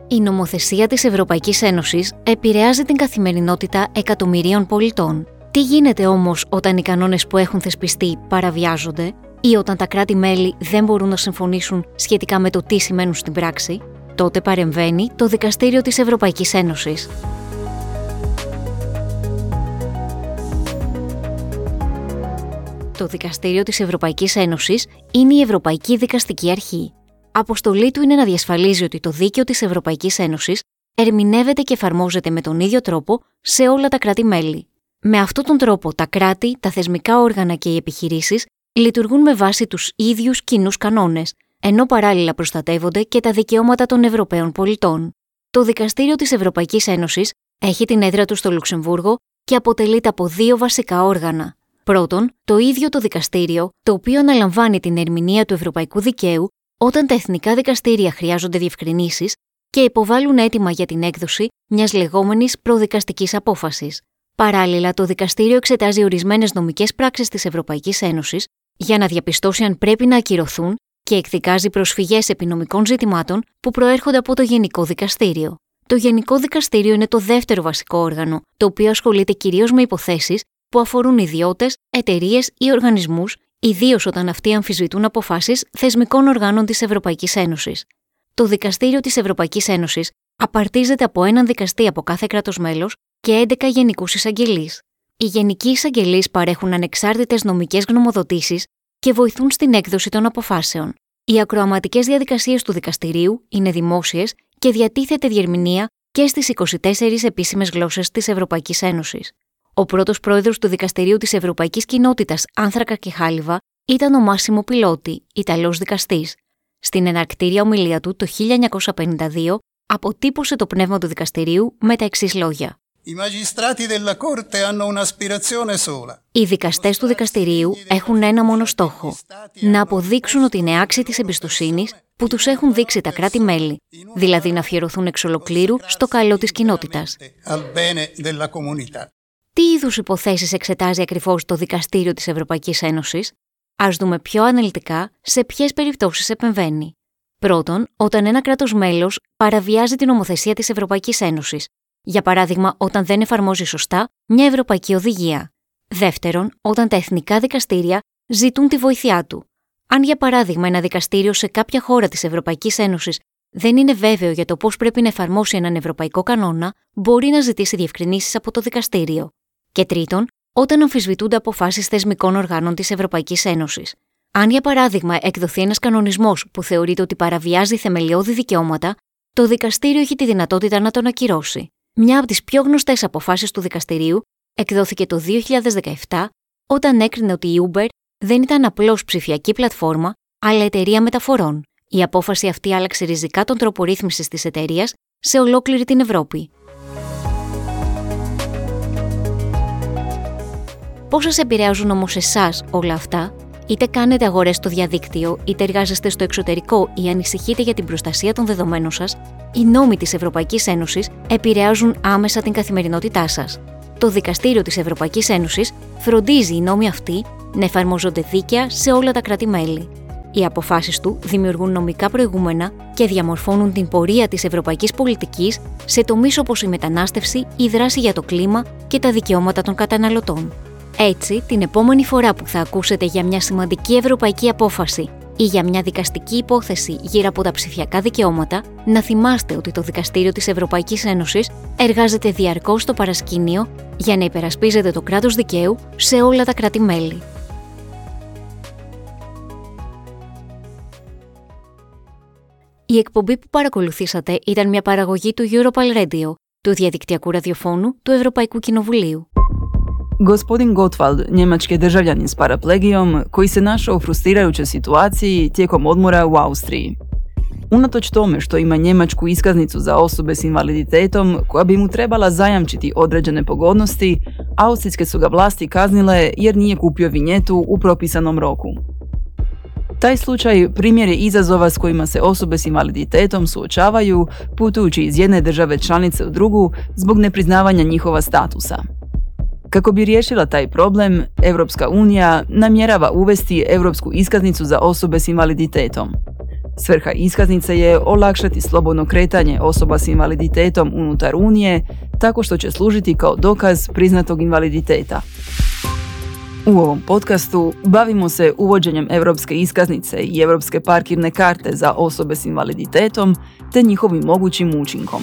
Η νομοθεσία της Ευρωπαϊκής Ένωσης επηρεάζει την καθημερινότητα εκατομμυρίων πολιτών. Τι γίνεται όμως όταν οι κανόνες που έχουν θεσπιστεί παραβιάζονται ή όταν τα κράτη-μέλη δεν μπορούν να συμφωνήσουν σχετικά με το τι σημαίνουν στην πράξη? Τότε παρεμβαίνει το Δικαστήριο της Ευρωπαϊκής Ένωσης. Το Δικαστήριο της Ευρωπαϊκής Ένωσης είναι η Ευρωπαϊκή Δικαστική Αρχή. Αποστολή του είναι να διασφαλίζει ότι το δίκαιο της Ευρωπαϊκής Ένωσης ερμηνεύεται και εφαρμόζεται με τον ίδιο τρόπο σε όλα τα κράτη-μέλη. Με αυτόν τον τρόπο, τα κράτη, τα θεσμικά όργανα και οι επιχειρήσεις λειτουργούν με βάση τους ίδιους κοινούς κανόνες, ενώ παράλληλα προστατεύονται και τα δικαιώματα των Ευρωπαίων πολιτών. Το Δικαστήριο της Ευρωπαϊκής Ένωσης έχει την έδρα του στο Λουξεμβούργο και αποτελείται από δύο βασικά όργανα. Πρώτον, το ίδιο το δικαστήριο, το οποίο αναλαμβάνει την ερμηνεία του ευρωπαϊκού δικαίου όταν τα εθνικά δικαστήρια χρειάζονται διευκρινήσεις και υποβάλλουν αίτημα για την έκδοση μιας λεγόμενης προδικαστικής απόφασης. Παράλληλα, το δικαστήριο εξετάζει ορισμένες νομικές πράξεις της Ευρωπαϊκής Ένωσης για να διαπιστώσει αν πρέπει να ακυρωθούν και εκδικάζει προσφυγές επί νομικών ζητημάτων που προέρχονται από το Γενικό Δικαστήριο. Το Γενικό Δικαστήριο είναι το δεύτερο βασικό όργανο, το οποίο ασχολείται κυρίως με υποθέσεις που αφορούν ιδιώτες, εταιρείες ή οργανισμούς, ιδίως όταν αυτοί αμφισβητούν αποφάσεις θεσμικών οργάνων της Ευρωπαϊκής Ένωσης. Το Δικαστήριο της Ευρωπαϊκής Ένωσης απαρτίζεται από έναν δικαστή από κάθε κράτος μέλος και 11 γενικούς εισαγγελείς. Οι γενικοί εισαγγελείς παρέχουν ανεξάρτητες νομικές γνωμοδοτήσεις και βοηθούν στην έκδοση των αποφάσεων. Οι ακροαματικές διαδικασίες του δικαστηρίου είναι δημόσιες και διατίθεται διερμηνία και στις 24 επίσημες γλώσσες της Ευρωπαϊκής Ένωσης. Ο πρώτος πρόεδρος του Δικαστηρίου της Ευρωπαϊκής Κοινότητας Άνθρακα και Χάλιβα ήταν ο Μάσιμο Πιλότη, Ιταλός δικαστής. Στην εναρκτήρια ομιλία του το 1952 αποτύπωσε το πνεύμα του δικαστηρίου με τα εξής λόγια. Οι δικαστές του δικαστηρίου έχουν ένα μόνο στόχο: να αποδείξουν ότι είναι άξιοι της εμπιστοσύνης που τους έχουν δείξει τα κράτη-μέλη, δηλαδή να αφιερωθούν εξ ολοκλήρου στο καλό της κοινότητας. Τι είδους υποθέσεις εξετάζει ακριβώς το Δικαστήριο της Ευρωπαϊκής Ένωσης? Ας δούμε πιο αναλυτικά σε ποιες περιπτώσεις επεμβαίνει. Πρώτον, όταν ένα κράτος μέλος παραβιάζει την νομοθεσία της Ευρωπαϊκής Ένωσης. Για παράδειγμα, όταν δεν εφαρμόζει σωστά μια ευρωπαϊκή οδηγία. Δεύτερον, όταν τα εθνικά δικαστήρια ζητούν τη βοήθειά του. Αν, για παράδειγμα, ένα δικαστήριο σε κάποια χώρα της Ευρωπαϊκής Ένωσης δεν είναι βέβαιο για το πώς πρέπει να εφαρμόσει έναν ευρωπαϊκό κανόνα, μπορεί να ζητήσει διευκρινήσεις από το δικαστήριο. Και τρίτον, όταν αμφισβητούνται αποφάσεις θεσμικών οργάνων της Ευρωπαϊκής Ένωσης. Αν, για παράδειγμα, εκδοθεί ένας κανονισμός που θεωρείται ότι παραβιάζει θεμελιώδη δικαιώματα, το δικαστήριο έχει τη δυνατότητα να τον ακυρώσει. Μια από τις πιο γνωστές αποφάσεις του δικαστηρίου εκδόθηκε το 2017, όταν έκρινε ότι η Uber δεν ήταν απλώς ψηφιακή πλατφόρμα, αλλά εταιρεία μεταφορών. Η απόφαση αυτή άλλαξε ριζικά τον τρόπο ρύθμισης της εταιρείας σε ολόκληρη την Ευρώπη. Πώς σας επηρεάζουν όμως εσάς όλα αυτά? Είτε κάνετε αγορές στο διαδίκτυο, είτε εργάζεστε στο εξωτερικό ή ανησυχείτε για την προστασία των δεδομένων σας, οι νόμοι της Ευρωπαϊκής Ένωσης επηρεάζουν άμεσα την καθημερινότητά σας. Το Δικαστήριο της Ευρωπαϊκής Ένωσης φροντίζει οι νόμοι αυτοί να εφαρμόζονται δίκαια σε όλα τα κράτη-μέλη. Οι αποφάσεις του δημιουργούν νομικά προηγούμενα και διαμορφώνουν την πορεία της ευρωπαϊκής πολιτικής σε τομείς όπως η μετανάστευση, η δράση για το κλίμα και τα δικαιώματα των καταναλωτών. Έτσι, την επόμενη φορά που θα ακούσετε για μια σημαντική ευρωπαϊκή απόφαση ή για μια δικαστική υπόθεση γύρω από τα ψηφιακά δικαιώματα, να θυμάστε ότι το Δικαστήριο της Ευρωπαϊκής Ένωσης εργάζεται διαρκώς στο παρασκήνιο για να υπερασπίζεται το κράτος δικαίου σε όλα τα κράτη-μέλη. Η εκπομπή που παρακολουθήσατε ήταν μια παραγωγή του Europal Radio, του διαδικτυακού ραδιοφώνου του Ευρωπαϊκού Κοινοβουλίου. Gospodin Gottwald, njemački državljanin s paraplegijom, koji se našao u frustrirajućoj situaciji tijekom odmora u Austriji. Unatoč tome što ima njemačku iskaznicu za osobe s invaliditetom koja bi mu trebala zajamčiti određene pogodnosti, austrijske su ga vlasti kaznile jer nije kupio vinjetu u propisanom roku. Taj slučaj primjer je izazova s kojima se osobe s invaliditetom suočavaju putujući iz jedne države članice u drugu zbog nepriznavanja njihova statusa. Kako bi riješila taj problem, Europska unija namjerava uvesti europsku iskaznicu za osobe s invaliditetom. Svrha iskaznice je olakšati slobodno kretanje osoba s invaliditetom unutar Unije tako što će služiti kao dokaz priznatog invaliditeta. U ovom podcastu bavimo se uvođenjem europske iskaznice i europske parkirne karte za osobe s invaliditetom te njihovim mogućim učinkom.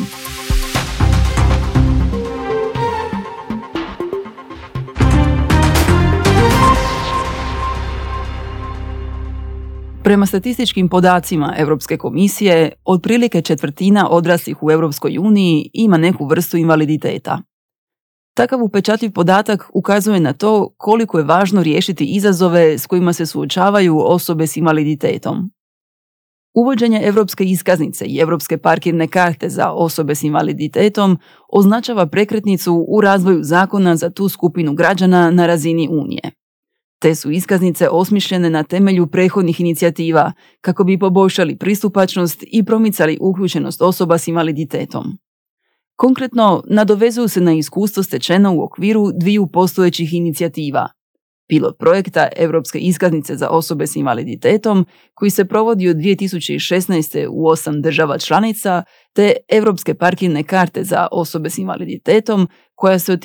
Prema statističkim podacima Europske komisije, otprilike četvrtina odraslih u Europskoj uniji ima neku vrstu invaliditeta. Takav upečatljiv podatak ukazuje na to koliko je važno riješiti izazove s kojima se suočavaju osobe s invaliditetom. Uvođenje europske iskaznice i europske parkirne karte za osobe s invaliditetom označava prekretnicu u razvoju zakona za tu skupinu građana na razini Unije. Te su iskaznice osmišljene na temelju prethodnih inicijativa kako bi poboljšali pristupačnost i promicali uključenost osoba s invaliditetom. Konkretno, nadovezuju se na iskustvo stečeno u okviru dviju postojećih inicijativa. Pilot projekta Europske iskaznice za osobe s invaliditetom, koji se provodi od 2016. u 8 država članica, te Europske parkirne karte za osobe s invaliditetom, koja se od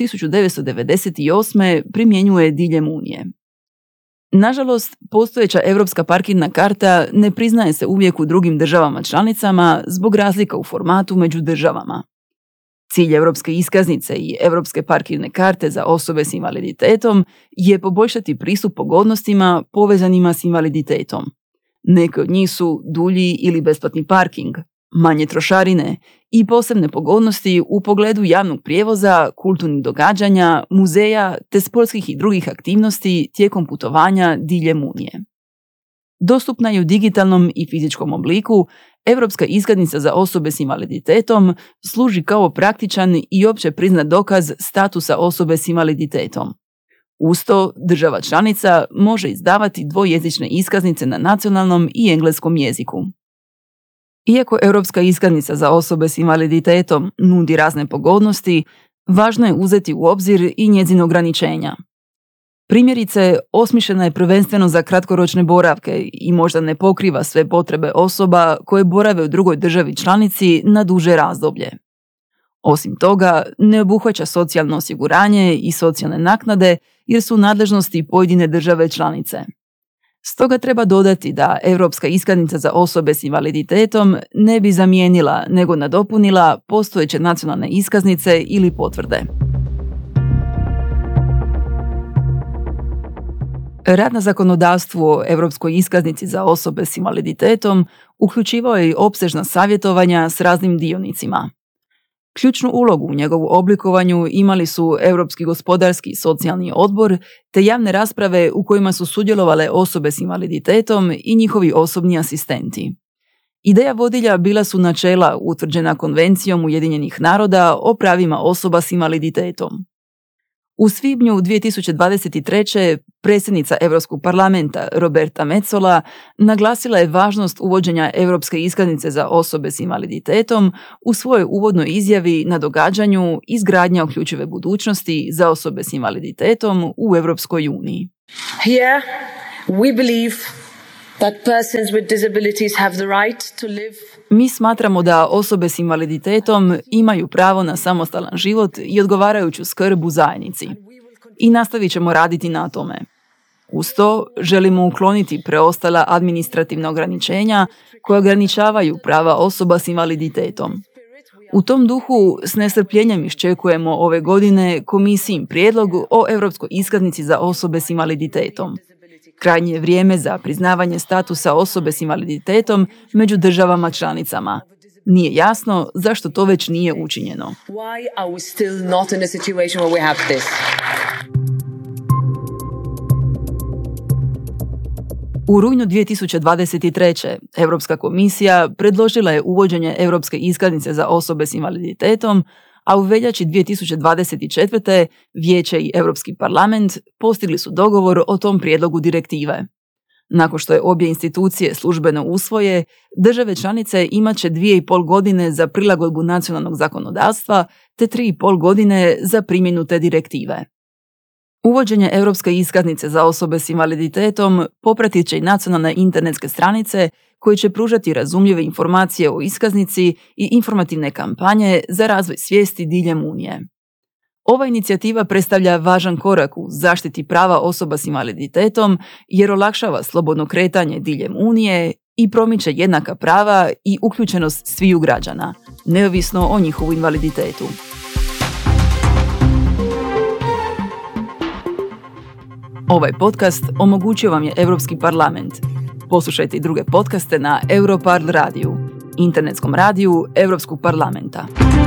1998. primjenjuje diljem Unije. Nažalost, postojeća europska parkirna karta ne priznaje se uvijek u drugim državama članicama zbog razlika u formatu među državama. Cilj europske iskaznice i europske parkirne karte za osobe s invaliditetom je poboljšati pristup pogodnostima povezanima s invaliditetom. Neke od njih su dulji ili besplatni parking, manje trošarine i posebne pogodnosti u pogledu javnog prijevoza, kulturnih događanja, muzeja te sportskih i drugih aktivnosti tijekom putovanja diljem Unije. Dostupna je u digitalnom i fizičkom obliku, europska iskaznica za osobe s invaliditetom služi kao praktičan i opće priznat dokaz statusa osobe s invaliditetom. Uz to, država članica može izdavati dvojezične iskaznice na nacionalnom i engleskom jeziku. Iako europska iskaznica za osobe s invaliditetom nudi razne pogodnosti, važno je uzeti u obzir i njezina ograničenja. Primjerice, osmišljena je prvenstveno za kratkoročne boravke i možda ne pokriva sve potrebe osoba koje borave u drugoj državi članici na duže razdoblje. Osim toga, ne obuhvaća socijalno osiguranje i socijalne naknade jer su u nadležnosti pojedine države članice. Stoga treba dodati da europska iskaznica za osobe s invaliditetom ne bi zamijenila nego nadopunila postojeće nacionalne iskaznice ili potvrde. Rad na zakonodavstvu o europskoj iskaznici za osobe s invaliditetom uključivao je i opsežna savjetovanja s raznim dionicima. Ključnu ulogu u njegovu oblikovanju imali su Europski gospodarski i socijalni odbor te javne rasprave u kojima su sudjelovale osobe s invaliditetom i njihovi osobni asistenti. Ideja vodilja bila su načela utvrđena Konvencijom Ujedinjenih naroda o pravima osoba s invaliditetom. U svibnju 2023. predsjednica Europskog parlamenta Roberta Metsola naglasila je važnost uvođenja europske iskaznice za osobe s invaliditetom u svojoj uvodnoj izjavi na događanju Izgradnja uključive budućnosti za osobe s invaliditetom u Europskoj uniji. Here we believe that persons with disabilities have the right to live. Mi smatramo da osobe s invaliditetom imaju pravo na samostalan život i odgovarajuću skrb u zajednici. I nastavit ćemo raditi na tome. Uz to želimo ukloniti preostala administrativna ograničenja koja ograničavaju prava osoba s invaliditetom. U tom duhu s nestrpljenjem iščekujemo ove godine Komisijin prijedlog o europskoj iskaznici za osobe s invaliditetom. Krajnje je vrijeme za priznavanje statusa osobe s invaliditetom među državama članicama. Nije jasno zašto to već nije učinjeno. Why are we still not in a situation where we have this? U rujnu 2023. Europska komisija predložila je uvođenje europske iskaznice za osobe s invaliditetom, a u veljači 2024. Vijeće i Europski parlament postigli su dogovor o tom prijedlogu direktive. Nakon što je obje institucije službeno usvoje, države članice imat će 2,5 godine za prilagodbu nacionalnog zakonodavstva te 3,5 godine za primjenu te direktive. Uvođenje europske iskaznice za osobe s invaliditetom popratit će i nacionalne internetske stranice koji će pružati razumljive informacije o iskaznici i informativne kampanje za razvoj svijesti diljem Unije. Ova inicijativa predstavlja važan korak u zaštiti prava osoba s invaliditetom jer olakšava slobodno kretanje diljem Unije i promiče jednaka prava i uključenost sviju građana, neovisno o njihovu invaliditetu. Ovaj podcast omogućio vam je Europski parlament. Poslušajte i druge podcaste na Europarl radiju, internetskom radiju Europskog parlamenta.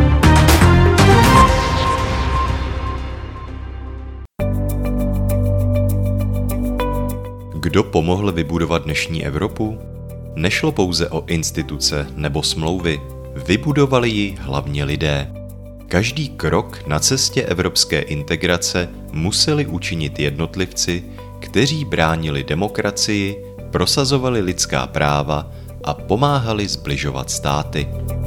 Kdo pomohl vybudovat dnešní Evropu? Nešlo pouze o instituce nebo smlouvy, vybudovali ji hlavně lidé. Každý krok na cestě evropské integrace museli učinit jednotlivci, kteří bránili demokracii, prosazovali lidská práva a pomáhali sbližovat státy.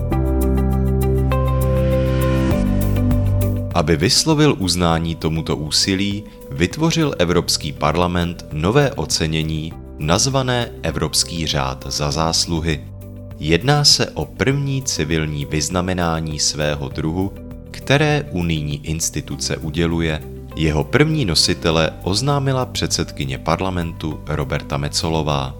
Aby vyslovil uznání tomuto úsilí, vytvořil Evropský parlament nové ocenění nazvané Evropský řád za zásluhy. Jedná se o první civilní vyznamenání svého druhu, které unijní instituce uděluje. Jeho první nositele oznámila předsedkyně parlamentu Roberta Metsolová.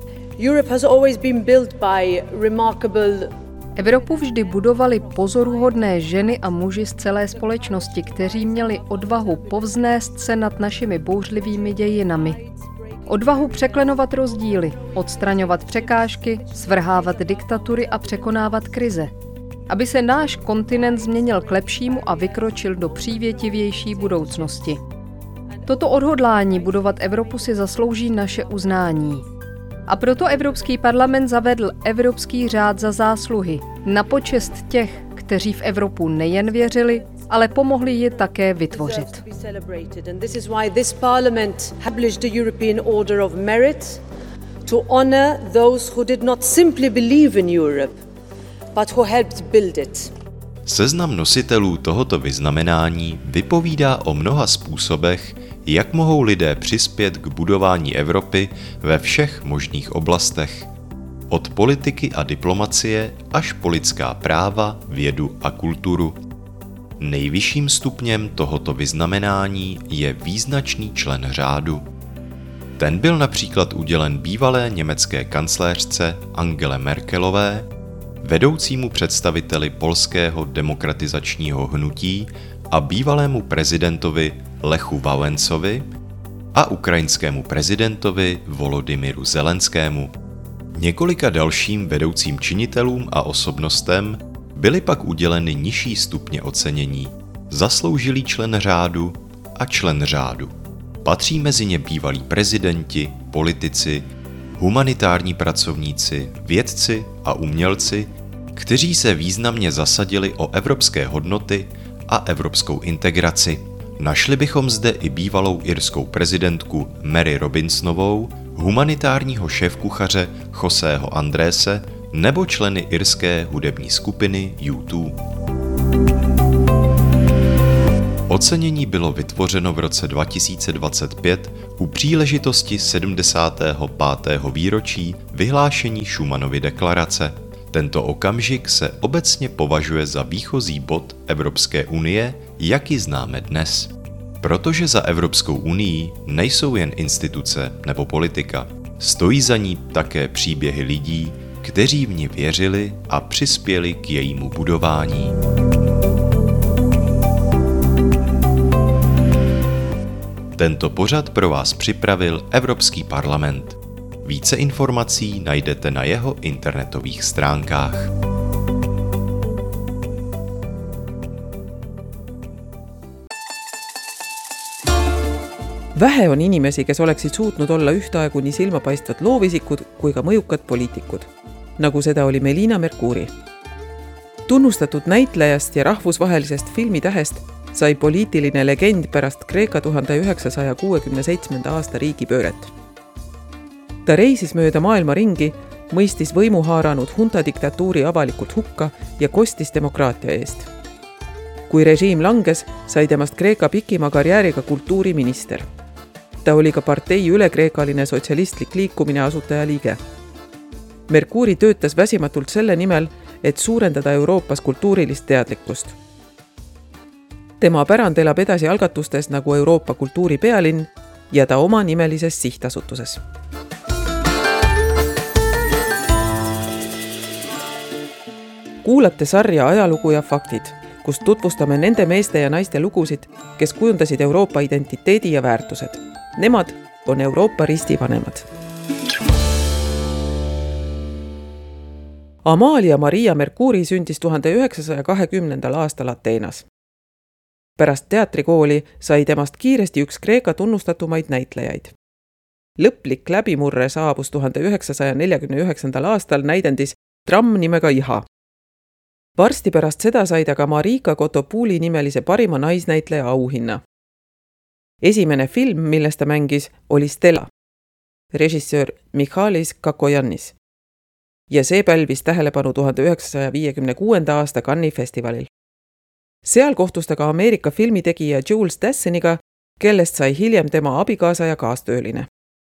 Evropu vždy budovali pozoruhodné ženy a muži z celé společnosti, kteří měli odvahu povznést se nad našimi bouřlivými dějinami. Odvahu překlenovat rozdíly, odstraňovat překážky, svrhávat diktatury a překonávat krize. Aby se náš kontinent změnil k lepšímu a vykročil do přívětivější budoucnosti. Toto odhodlání budovat Evropu si zaslouží naše uznání. A proto Evropský parlament zavedl Evropský řád za zásluhy na počest těch, kteří v Evropu nejen věřili, ale pomohli ji také vytvořit. Seznam nositelů tohoto vyznamenání vypovídá o mnoha způsobech, jak mohou lidé přispět k budování Evropy ve všech možných oblastech. Od politiky a diplomacie až po lidská práva, vědu a kulturu. Nejvyšším stupněm tohoto vyznamenání je význačný člen řádu. Ten byl například udělen bývalé německé kancléřce Angele Merkelové, vedoucímu představiteli polského demokratizačního hnutí a bývalému prezidentovi Lechu Wałęsovi a ukrajinskému prezidentovi Volodymyru Zelenskému. Několika dalším vedoucím činitelům a osobnostem byly pak uděleny nižší stupně ocenění, zasloužilý člen řádu a člen řádu. Patří mezi ně bývalí prezidenti, politici, humanitární pracovníci, vědci a umělci, kteří se významně zasadili o evropské hodnoty a evropskou integraci. Našli bychom zde i bývalou irskou prezidentku Mary Robinsonovou, humanitárního šéfkuchaře Joseho Andrése nebo členy irské hudební skupiny U2. Ocenění bylo vytvořeno v roce 2025 u příležitosti 75. výročí vyhlášení Schumannovy deklarace. Tento okamžik se obecně považuje za výchozí bod Evropské unie, jak ji známe dnes. Protože za Evropskou unii nejsou jen instituce nebo politika. Stojí za ní také příběhy lidí, kteří v ní věřili a přispěli k jejímu budování. Tento pořad pro vás připravil Evropský parlament. Více informací najdete na jeho internetových stránkách. Vähe on inimesi, kes oleksid suutnud olla ühtaegu nii silmapaistvad loovisikud kui ka mõjukad poliitikud, nagu seda oli Melina Mercouri. Tunnustatud näitlejast ja rahvusvahelisest filmitähest sai poliitiline legend pärast Kreeka 1967. aasta riigipööret. Ta reisis mööda maailma ringi, mõistis võimu haaranud hunta diktatuuri avalikult hukka ja kostis demokraatia eest. Kui režiim langes, sai temast Kreeka pikima karjääriga kultuuriminister. Ta oli ka partei ülekreekaline sotsialistlik liikumine asutajaliige. Mercuuri töötas väsimatult selle nimel, et suurendada Euroopas kultuurilist teadlikkust. Tema pärand elab edasi algatustes nagu Euroopa kultuuripealinn ja ta oma nimelises sihtasutuses. Kuulate sarja Ajalugu ja faktid, kus tutvustame nende meeste ja naiste lugusid, kes kujundasid Euroopa identiteedi ja väärtused. Nemad on Euroopa ristivanemad. Amalia Maria Mercuri sündis 1920. aastal Ateenas. Pärast teatrikooli sai temast kiiresti üks Kreeka tunnustatumaid näitlejaid. Lõplik läbimurre saabus 1949. aastal näidendis Tramm nimega Iha. Varsti pärast seda sai ta ka Marika Kotopouli nimelise parima naisnäitleja auhinna. Esimene film, milles ta mängis, oli Stella, režissöör Michalis Kakoyannis. Ja see pälvis tähelepanu 1956. aasta Cannes'i festivalil. Seal kohtus ta ka Ameerika filmitegija Jules Dasseniga, kellest sai hiljem tema abikaasa ja kaastööline.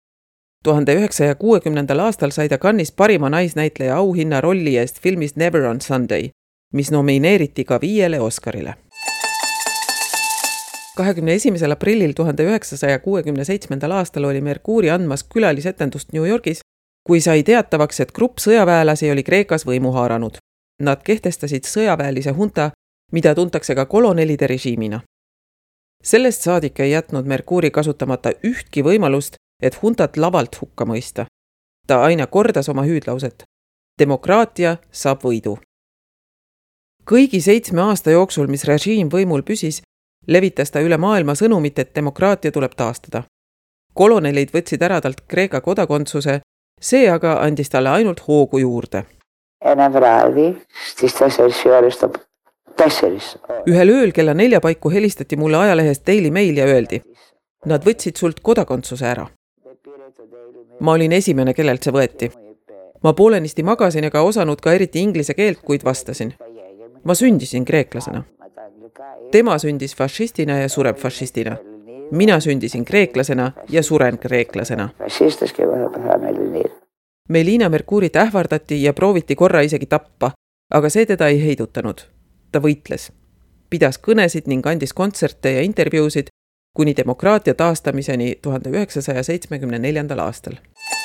1960. aastal sai ta Cannes'is parima naisnäitleja auhinna rolli eest filmis Never on Sunday, mis nomineeriti ka 5 Oscarile. 21. aprillil 1967. aastal oli Mercuri andmas külalisetendust New Yorgis, kui sai teatavaks, et grupp sõjaväelasi oli Kreekas võimu haaranud. Nad kehtestasid sõjaväelise hunta, mida tuntakse ka kolonelide režiimina. Sellest saadik ei jätnud Mercuri kasutamata ühtki võimalust, et huntat lavalt hukka mõista. Ta aina kordas oma hüüdlauset. Demokraatia saab võidu. Kõigi 7 aasta jooksul, mis režiim võimul püsis, levitas ta üle maailma sõnumit, et demokraatia tuleb taastada. Kolonelid võtsid ära talt Kreeka kodakondsuse, see aga andis talle ainult hoogu juurde. Ühel ööl kella 4 paiku helistati mulle ajalehest Daily Mail ja öeldi, nad võtsid sult kodakondsuse ära. Ma olin esimene, kellelt see võeti. Ma poolenisti magasin ega osanud ka eriti inglise keelt, kuid vastasin. Ma sündisin kreeklasena. Tema sündis fašistina ja sureb fašistina. Mina sündisin kreeklasena ja suren kreeklasena. Melina Mercurit ähvardati ja prooviti korra isegi tappa, aga see teda ei heidutanud. Ta võitles. Pidas kõnesid ning andis kontserte ja intervjuusid kuni demokraatia taastamiseni 1974. aastal.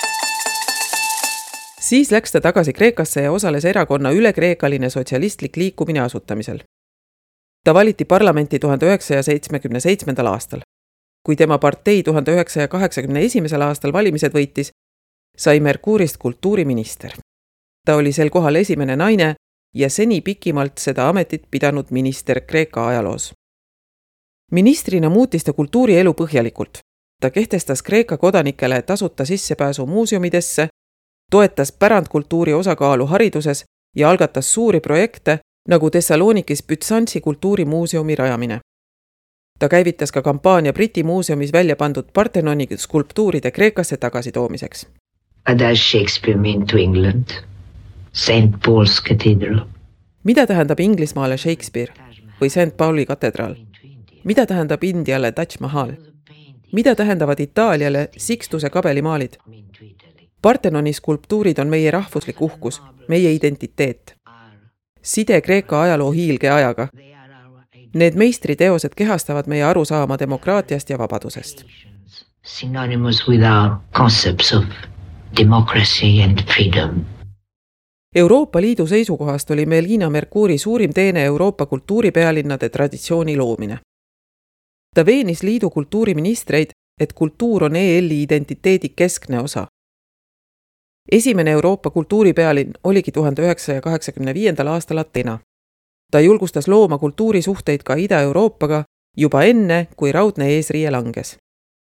Siis läks ta tagasi Kreekasse ja osales erakonna ülekreekaline sotsialistlik liikumine asutamisel. Ta valiti parlamenti 1977. aastal. Kui tema partei 1981. aastal valimised võitis, sai Mercurist kultuuriminister. Ta oli sel kohal esimene naine ja seni pikimalt seda ametit pidanud minister Kreeka ajaloos. Ministrina muutis ta kultuurielu põhjalikult. Ta kehtestas Kreeka kodanikele tasuta sissepääsu muuseumidesse, toetas pärandkultuuri osakaalu hariduses ja algatas suuri projekte, nagu Thessalonikis Bütsantsi kultuurimuuseumi rajamine. Ta käivitas ka kampaania Briti muuseumis välja pandud Parthenoni skulptuuride Kreekasse tagasitoomiseks. Does Shakespeare mean to England? St. Paul's Cathedral. Mida tähendab Inglismaale Shakespeare või St. Pauli katedraal? Mida tähendab Indiale Taj Mahal? Mida tähendavad Itaaliale Sixtuse kabelimaalid? Parthenoni skulptuurid on meie rahvuslik uhkus, meie identiteet. Side Kreeka ajaloo hiilge ajaga. Need meistriteosed kehastavad meie arusaama demokraatiast ja vabadusest. Synonymous with our concepts of democracy and freedom. Euroopa Liidu seisukohast oli Melina Mercuri suurim teene Euroopa kultuuripealinnade traditsiooni loomine. Ta veenis liidu kultuuriministreid, et kultuur on EL-i identiteedi keskne osa. Esimene Euroopa kultuuripealinn oligi 1985. aastal Ateena. Ta julgustas looma kultuurisuhteid ka Ida-Euroopaga juba enne, kui raudne eesriie langes.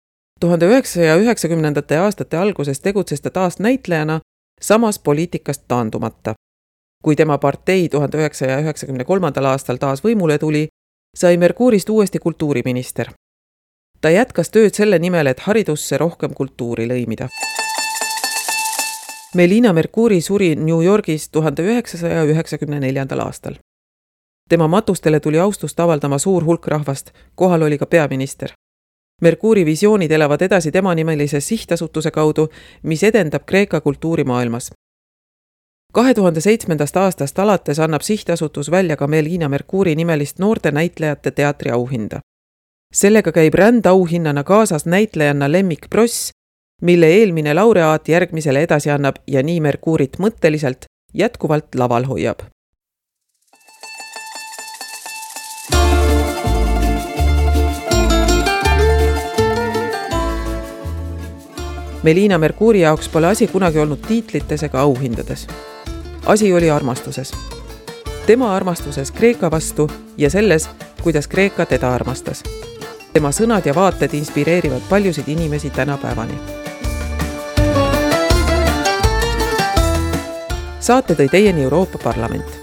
1990. aastate alguses tegutses ta taas näitlejana, samas poliitikast taandumata. Kui tema partei 1993. aastal taas võimule tuli, sai Mercurist uuesti kultuuriminister. Ta jätkas tööd selle nimel, et haridusse rohkem kultuuri lõimida. Melina Mercuri suri New Yorgis 1994. aastal. Tema matustele tuli austust avaldama suur hulk rahvast, kohal oli ka peaminister. Mercuri visioonid elavad edasi tema nimelise sihtasutuse kaudu, mis edendab Kreeka kultuuri maailmas. 2007. aastast alates annab sihtasutus välja ka Melina Mercouri nimelist noorte näitlejate teatri auhinda. Sellega käib rändauhinnana kaasas näitlejanna Lemmik Pross, mille eelmine laureaat järgmisele edasi annab ja nii Mercourit mõtteliselt jätkuvalt laval hoiab. Melina Mercouri jaoks pole asi kunagi olnud tiitlites ega auhindades. Asi oli armastuses. Tema armastuses Kreeka vastu ja selles, kuidas Kreeka teda armastas. Tema sõnad ja vaated inspireerivad paljusid inimesi tänapäevani. Saate tõi teieni Euroopa Parlament.